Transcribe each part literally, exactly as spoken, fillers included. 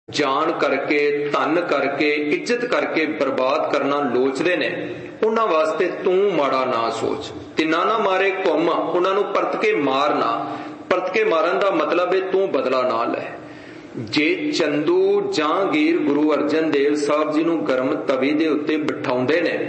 जान करके धन करके इज्जत करके बर्बाद करना लोचदे ने, उन्हां वास्ते तू माड़ा ना सोच। तिन्ना ना मारे घुम, उन्हां नूं परत के मार ना। परत के मारन दा मतलब है तू बदला ना लै। जे चंदू जहांगीर गुरु अर्जन देव साहब जी नूं गर्म तवी दे उत्ते बिठाउंदे ने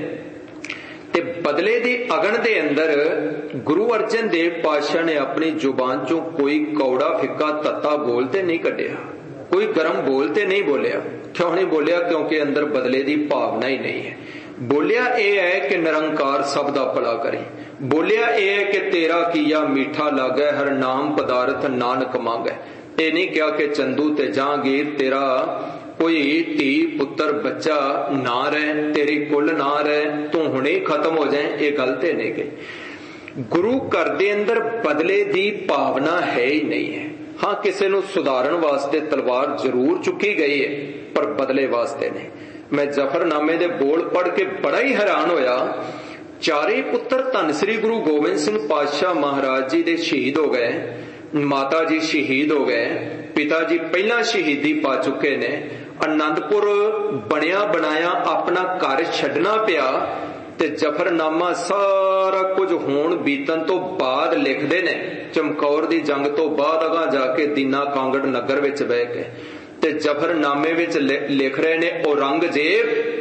ते बदले दी अगन दे अंदर गुरु अर्जन देव पातशाह ने अपनी जुबान चों कोई कौड़ा फिक्का तत्ता बोलते नहीं कढ़िया, कोई गर्म बोलते नहीं बोलिया। क्यों नहीं बोलिया? क्योंकि अंदर बदले दी भावना ही नहीं है। बोलिया यह है कि निरंकार सब दा भला करे। बोलिया यह है कि तेरा किया मीठा लागे, हर नाम पदार्थ नानक मांगे। ये नहीं कहा कि चंदू ते जहांगीर तेरा कोई धी पुत्र बच्चा ना रहे, तेरी कुल ना रहे, तू हुणे खत्म हो जाए, ये गलत है नहीं गई। गुरु घर दे अंदर बदले दी भावना है ही नहीं है। हाँ, किसी नूं सुधारन वास्ते तलवार जरूर चुकी गई है, पर बदले वास्ते नहीं। मैं जफरनामे दे बोल पढ़ के बड़ा ही हैरान होया। चारे पुत्र धन श्री गुरु गोबिंद सिंह पातशाह महाराज जी दे शहीद हो गए, माता जी शहीद हो गए, पिता जी पहला शहीदी पा चुके ने। आनंदपुर बनिया बनाया अपना घर छड्डना पिया ते जफरनामा सारा कुछ होण बीतन तो बाद लिखदे ने। चमकौर दी जंग तो बाद अगां जाके दीना कांगड़ नगर विच बह के ते जफरनामे विच लिख रहे ने, औरंगजेब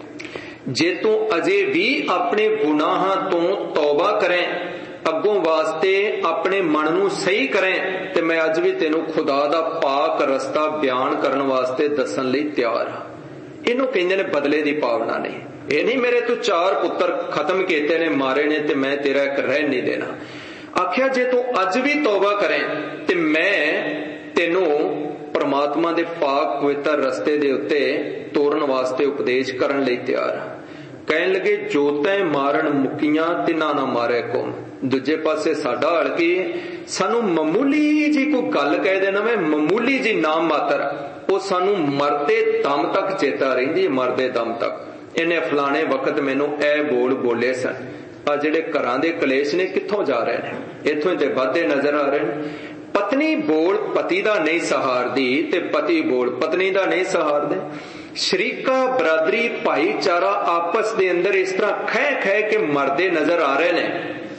जे तू अजे भी अपने गुनाहां तो तौबा करें, अगों वास्ते अपने मन नूं सही करें, ते मैं अज भी तेनू खुदा दा पाक रस्ता बयान करन वास्ते दसन लई तैयार हां। इहनूं कहिंदे ने बदले दी भावना नहीं। ये नहीं मेरे तू चार पुत्र खत्म कीते ने, मारे ने, ते मैं तेरा एक रह नहीं देना। आख्या जे तू अज भी तौबा करें ते मैं तेनू परमात्मा दे पाक पवित्र रस्ते दे उत्ते तोरन वास्ते उपदेश करन लई तैयार हां। कहन लगे जो तैं मारन मुकियां तिन्हां ना मारे कौम। दूजे पासे साडा हल की सानू मामूली जी कोई गल कह देना, मैं मामूली जी नाम मात्र, वो सानू मरते दम तक चेता रहिंदी। मरदे दम तक इन्हें फलाने वक्त मैनू ए बोल बोले सन। आ जिहड़े घरां दे कलेश ने कित्थों जा रहे ने? इत्थों ते वधदे नजर आ रहे ने। पत्नी बोल पति दा नहीं सहारदी ते पति बोल पत्नी दा नहीं सहारदे। शरीका बरादरी भाईचारा आपस दे अंदर इस तरह खह खह के मरदे नजर आ रहे ने।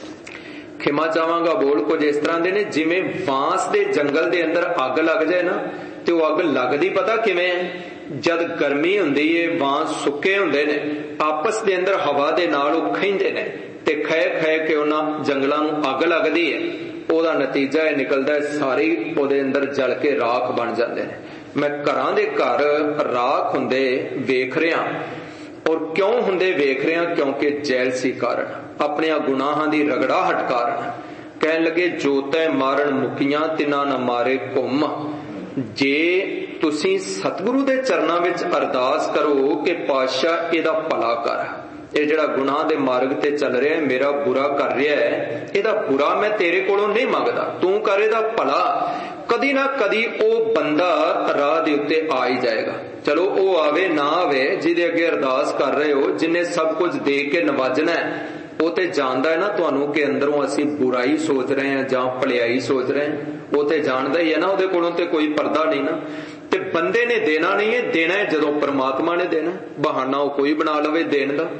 खिमा चावांगा बोल कुछ इस तरह दे ने जिवें बांस दे जंगल दे अंदर अग लग जाए ना, ते वो अग लगदी पता किवें है? जद गर्मी हुंदी है, बांस सुक्के हुंदे ने, आपस दे अंदर हवा दे नाल वो खहिंदे ने ते खह खह के उन्हां जंगलां नूं अग लगदी है। ओदा नतीजा यह निकलदा है सारी ओदे अंदर जल के राख बन जांदे ने। मैं घरां दे घर राख हुंदे वेख रिहा, और क्यों हुंदे वेख रिहा? क्योंकि जैलसी कारण, अपने गुनाहां दी रगड़ाहट कारण। कहन लगे जो तै मारन मुकियां तिन्हां ना मारे घुम। जे तुसीं सतगुरु दे चरनां विच अरदास करो कि पातशाह इहदा भला कर, ये जिहड़ा गुनाह दे मार्ग ते चल रहा है, मेरा बुरा कर रहा है, इहदा बुरा मैं तेरे कोलों नहीं मंगदा, तू कर इहदा भला। कदी ना कदी ओ बंदा राह दे उत्ते आ ही जाएगा। चलो ओ आवे ना आवे, जिहदे अगे अरदास कर रहे हो, जिन्हें सब कुछ दे के नवाजना है, वो ते जानदा है ना तुहानू कि अंदरों असीं बुराई सोच रहे हैं जां भलाई सोच रहे हैं। वो ते जानदा ही है ना, उहदे कोलों ते कोई पर्दा नहीं ना। ते बंदे ने देना नहीं है, देना है जदों परमात्मा ने देना। बहाना वो कोई बना लवे देण दा।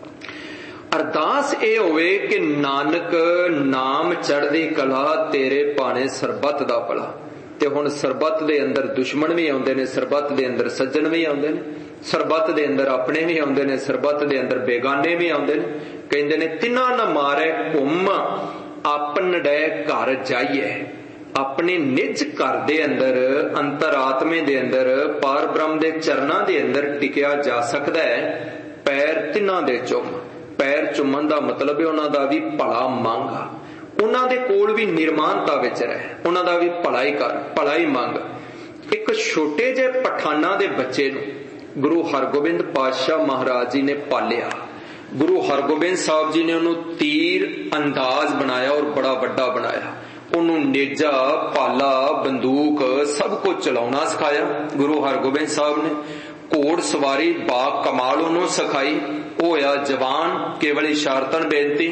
अरदास ये होवे कि नानक नाम चढ़दी कला तेरे पाने सरबत दा भला। ते हुण सरबत दे अंदर दुश्मन भी आउंदे ने, सरबत दे अंदर सज्जन भी आउंदे ने, सरबत दे अंदर अपने भी आउंदे ने, सरबत दे अंदर बेगाने भी आउंदे ने। कहंदे ने तिन्हां न मारे घुम आपन डे घर जाइए। अपने निज घर दे अंदर अंतरात्मे दे अंदर पार ब्रह्म दे चरनां दे अंदर टिकिया जा सकदा है। पैर तिन्हां दे चुम, पैर चुमन दा मतलब है उन्हां दा भी भला मंग, उन्हां दे कोल भी निर्माणता विच रह, उन्हां दा भी भला ही कर, भला ही मंग। एक छोटे जे पठाना दे बच्चे नूं गुरु हरगोबिंद पातशाह महाराज जी ने पालिया। गुरु हरगोबिंद साहब जी ने उन्होंने तीर अंदाज बनाया और बड़ा वड्डा बनाया। उन्होंने नेजा पाला बंदूक सब कुछ चलाउणा सिखाया। गुरु हरगोबिंद साहब ने घोड़ सवारी बा कमाल उन्होंने सिखाई। होया जवान केवल इशारतन बेनती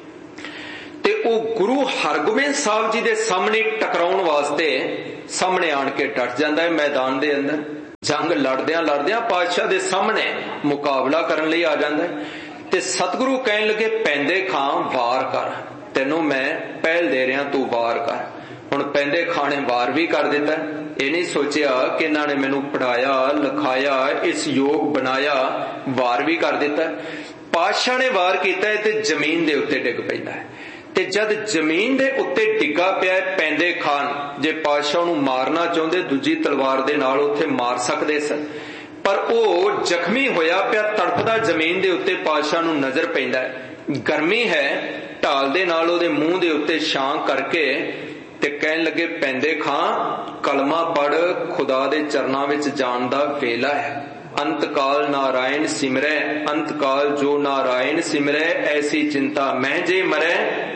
ते ओ गुरु हरगोबिंद साहब जी दे सामने टकराउण वास्ते सामने आण के डट जांदा है मैदान दे अंदर। जंग लड़दियां लड़दियां पातशाह दे सामने मुकाबला करन लई आ जांदा है। ते सतगुरु कहन लगे पैंदे खां वार कर, तैनूं मैं पहल दे रहा तू वार कर। हुण पैंदे खां ने वार भी कर दिता। ये नहीं सोचिया कि इन्हां ने मैनूं पढ़ाया लिखाया इस योग बनाया, वार भी कर दिता। पातशाह ने वार कीता है ते जमीन दे उत्ते डिग पैंदा है। ते जद जमीन दे उत्ते डिग्गा पिया पैंदे खान, जे पातशाह नूं मारना चाहुंदे दूजी तलवार दे नाल उत्थे मार सकदे सन, पर ओ जख्मी होया पिया तड़पदा जमीन दे उत्ते पातशाह नूं नजर पैंदा है। गर्मी है, ढाल दे नाल ओहदे मूंह दे उत्ते छां करके ते कहन लगे पैंदे खां कलमा पढ़, खुदा दे चरनां विच जाण दा वेला है। अंत काल नारायण सिमरै, अंत काल जो नारायण सिमरै, ऐसी चिंता मैं जे मरै।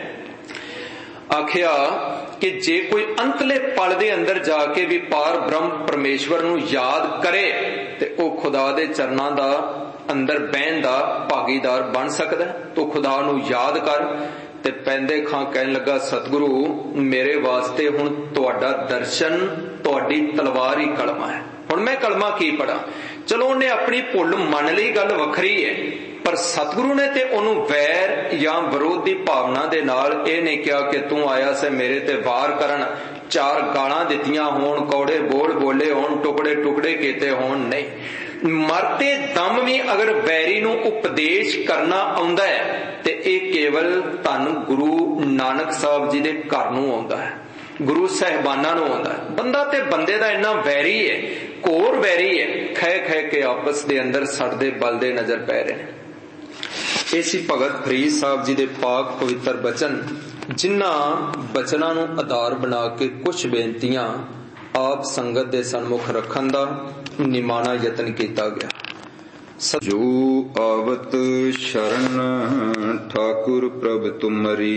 आखिया कि जे कोई अंतले पल दे अंदर जाके भी पार ब्रह्म परमेश्वर नूं याद करे ते ओ खुदा दे चरनां दा अंदर बहन दा भागीदार बन सकदा है। तो खुदा नूं याद कर। ते पैंदे खां कहन लगा सतगुरु मेरे वास्ते हुण तुहाडा दर्शन, तुहाडी तलवार ही कलमा है। हुण मैं कलमा की पढ़ा? चलो उन्हें अपनी भुल मन ली, गल वखरी है, पर सतगुरु ने ते ओनू वैर या विरोध की भावना दे नाल ये नहीं कहा कि तू आया से मेरे ते वार करन, चार गालां दित्तियां होण, कौड़े बोल बोले होण, टुकड़े टुकड़े कीते होण। नहीं, मरते दम भी अगर बैरी नूं उपदेश करना आउंदा है ते यह केवल धन गुरु नानक साहब जी दे घर नूं आउंदा है, गुरु साहिबाना नूं आउंदा है। बंदा ते बंदे दा इन्ना वैरी है, कोर वैरी है, खै खै के आपस दे अंदर सड़दे बलदे नजर पै रहे हैं। इसी भगत फरीद साहब जी दे पाक पवित्र बचन, जिन्हां बचनां नूं आधार बना के कुछ बेनतियां आप संगत दे सन्मुख रखन दा निमाना यतन किया गया। जो आवत शरण ठाकुर प्रभ तुमरी,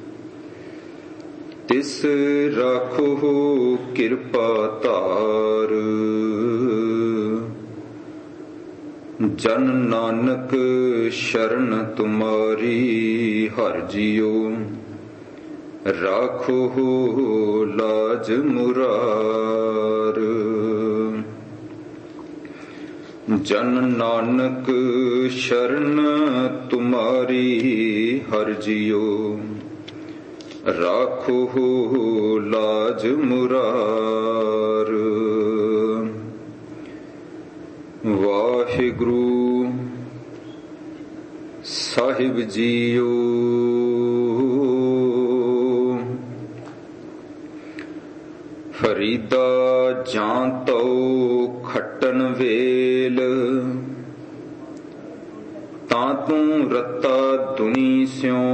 तिस राखो कृपा तार। जन नानक शरण तुम्हारी हर जियो, राखो लाज मुरार। जन नानक शरण तुम्हारी हर जियो, राखो लाज मुरार। वाहिगुरु साहिब जीओ, फरीदा जां तो खट्टन वेल, तां तू रत्ता दुनी स्यों।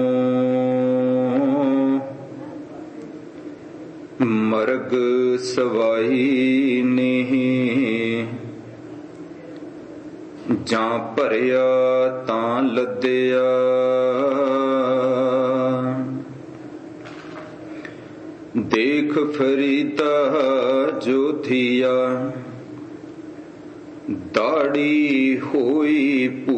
मरग सवाई नहीं, जां भरिया तां लद्दिया। देख फरीदा जो थिया, दाड़ी होई